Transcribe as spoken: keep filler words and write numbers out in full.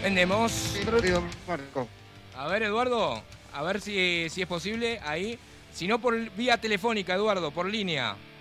Vendemos. Sí, rápido, Marco. A ver, Eduardo, a ver si, si es posible ahí. Si no, por vía telefónica, Eduardo, por línea.